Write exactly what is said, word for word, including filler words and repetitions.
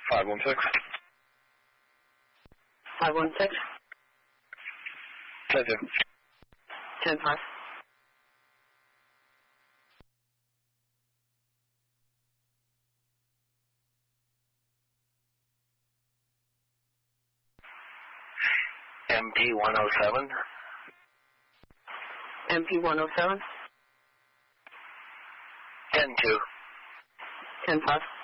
five one six. five one six. ten two. ten five. M P one oh seven. M P one oh seven. ten two. ten five.